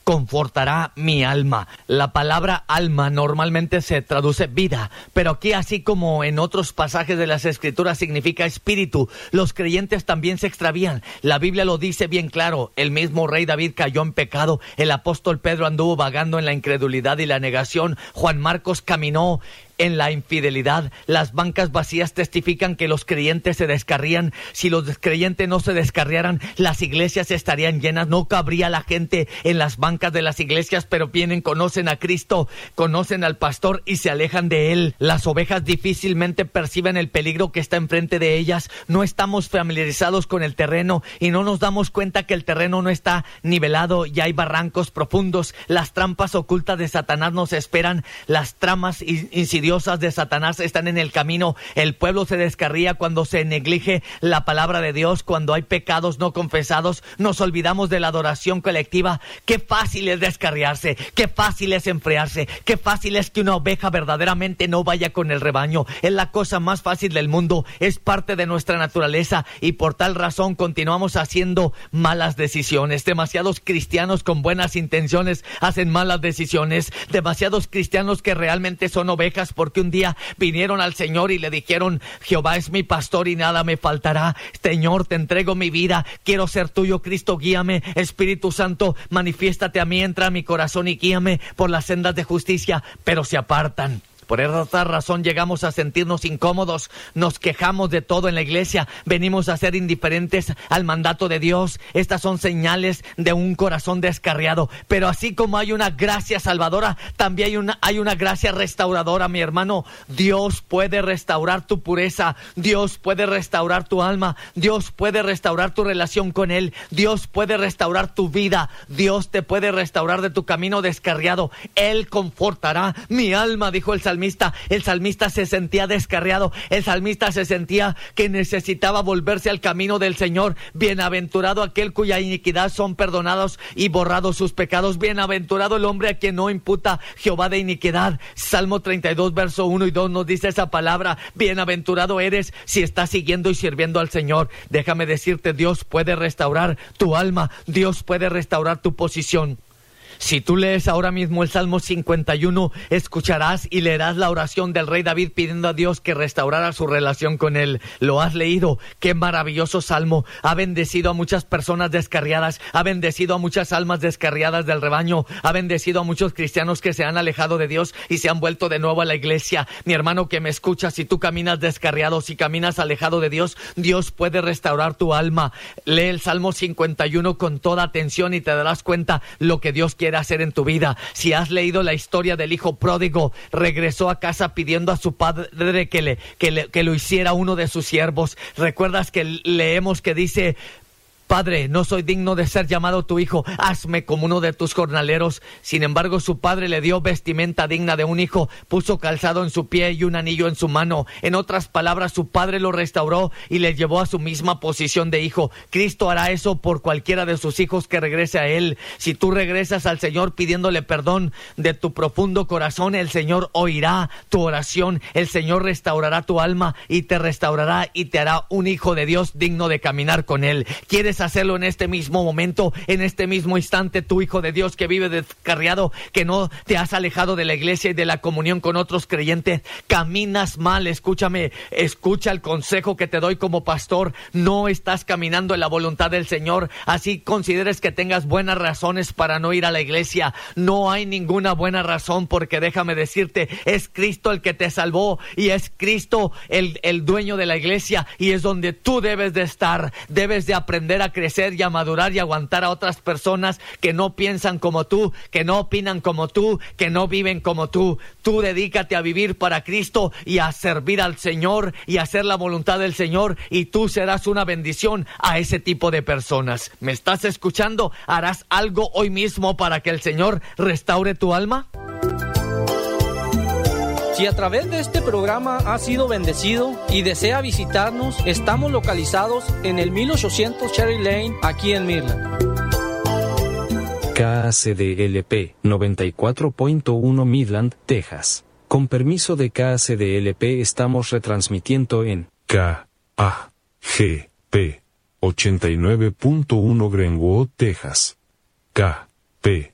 confortará mi alma. La palabra alma normalmente se traduce vida, pero aquí, así como en otros pasajes de las Escrituras, significa espíritu. Los creyentes también se extravían. La Biblia lo dice bien claro. El mismo rey David cayó en pecado. El apóstol Pedro anduvo vagando en la incredulidad y la negación. Juan Marcos caminó en la infidelidad. Las bancas vacías testifican que los creyentes se descarrían. Si los creyentes no se descarriaran, las iglesias estarían llenas. No cabría la gente en las bancas de las iglesias, pero vienen, conocen a Cristo, conocen al pastor y se alejan de él. Las ovejas difícilmente perciben el peligro que está enfrente de ellas. No estamos familiarizados con el terreno y no nos damos cuenta que el terreno no está nivelado y hay barrancos profundos. Las trampas ocultas de Satanás nos esperan. Las tramas insidiosas de Satanás están en el camino. El pueblo se descarría cuando se neglige la palabra de Dios, cuando hay pecados no confesados. Nos olvidamos de la adoración colectiva. Qué fácil es descarriarse, qué fácil es enfriarse, qué fácil es que una oveja verdaderamente no vaya con el rebaño. Es la cosa más fácil del mundo, es parte de nuestra naturaleza y por tal razón continuamos haciendo malas decisiones. Demasiados cristianos con buenas intenciones hacen malas decisiones. Demasiados cristianos que realmente son ovejas porque un día vinieron al Señor y le dijeron: Jehová es mi pastor y nada me faltará. Señor, te entrego mi vida, quiero ser tuyo. Cristo, guíame. Espíritu Santo, manifiéstate a mí, entra a mi corazón y guíame por las sendas de justicia. Pero se apartan. Por esa razón llegamos a sentirnos incómodos, nos quejamos de todo en la iglesia, venimos a ser indiferentes al mandato de Dios. Estas son señales de un corazón descarriado. Pero así como hay una gracia salvadora, también hay una gracia restauradora, mi hermano. Dios puede restaurar tu pureza, Dios puede restaurar tu alma, Dios puede restaurar tu relación con Él, Dios puede restaurar tu vida, Dios te puede restaurar de tu camino descarriado. Él confortará mi alma, dijo el salmista. El salmista se sentía descarriado, el salmista se sentía que necesitaba volverse al camino del Señor. Bienaventurado aquel cuya iniquidad son perdonados y borrados sus pecados. Bienaventurado el hombre a quien no imputa Jehová de iniquidad. Salmo 32, verso 1 y 2 nos dice esa palabra. Bienaventurado eres si estás siguiendo y sirviendo al Señor. Déjame decirte, Dios puede restaurar tu alma, Dios puede restaurar tu posición. Si tú lees ahora mismo el Salmo 51, escucharás y leerás la oración del rey David pidiendo a Dios que restaurara su relación con él. ¿Lo has leído? ¡Qué maravilloso salmo! Ha bendecido a muchas personas descarriadas, ha bendecido a muchas almas descarriadas del rebaño, ha bendecido a muchos cristianos que se han alejado de Dios y se han vuelto de nuevo a la iglesia. Mi hermano que me escucha, si tú caminas descarriado, si caminas alejado de Dios, Dios puede restaurar tu alma. Lee el Salmo 51 con toda atención y te darás cuenta lo que Dios quiere hacer en tu vida. Si has leído la historia del hijo pródigo, regresó a casa pidiendo a su padre que lo hiciera uno de sus siervos. ¿Recuerdas que leemos que dice: Padre, no soy digno de ser llamado tu hijo, hazme como uno de tus jornaleros? Sin embargo, su padre le dio vestimenta digna de un hijo, puso calzado en su pie y un anillo en su mano. En otras palabras, su padre lo restauró y le llevó a su misma posición de hijo. Cristo hará eso por cualquiera de sus hijos que regrese a Él. Si tú regresas al Señor pidiéndole perdón de tu profundo corazón, el Señor oirá tu oración, el Señor restaurará tu alma y te restaurará y te hará un hijo de Dios digno de caminar con Él. ¿Quieres hacerlo en este mismo momento, en este mismo instante? Tu hijo de Dios que vive descarriado, que no te has alejado de la iglesia y de la comunión con otros creyentes, caminas mal. Escúchame, escucha el consejo que te doy como pastor. No estás caminando en la voluntad del Señor, así consideres que tengas buenas razones para no ir a la iglesia. No hay ninguna buena razón, porque déjame decirte, es Cristo el que te salvó y es Cristo el dueño de la iglesia, y es donde tú debes de estar. Debes de aprender a crecer y a madurar y aguantar a otras personas que no piensan como tú, que no opinan como tú, que no viven como tú. Tú dedícate a vivir para Cristo y a servir al Señor y a hacer la voluntad del Señor, y tú serás una bendición a ese tipo de personas. ¿Me estás escuchando? ¿Harás algo hoy mismo para que el Señor restaure tu alma? Si a través de este programa ha sido bendecido y desea visitarnos, estamos localizados en el 1800 Cherry Lane, aquí en Midland. KACDLP 94.1 Midland, Texas. Con permiso de KACDLP estamos retransmitiendo en KAGP 89.1 Greenwood, Texas. KP